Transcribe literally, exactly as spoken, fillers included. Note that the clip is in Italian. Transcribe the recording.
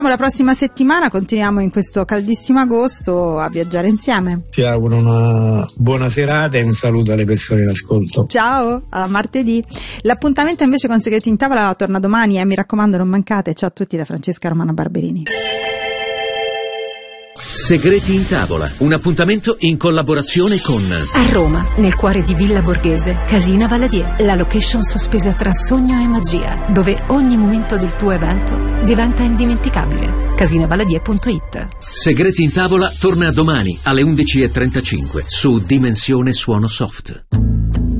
La prossima settimana continuiamo in questo caldissimo agosto a viaggiare insieme. Ti auguro una buona serata e un saluto alle persone in ascolto. Ciao, a martedì. L'appuntamento invece con Segreti in Tavola torna domani e mi raccomando non mancate. Ciao a tutti da Francesca Romana Barberini. Segreti in Tavola, un appuntamento in collaborazione con a Roma, nel cuore di Villa Borghese, Casina Valadier, la location sospesa tra sogno e magia, dove ogni momento del tuo evento diventa indimenticabile. casina valadier punto it. Segreti in Tavola torna domani alle undici e trentacinque su Dimensione Suono Soft.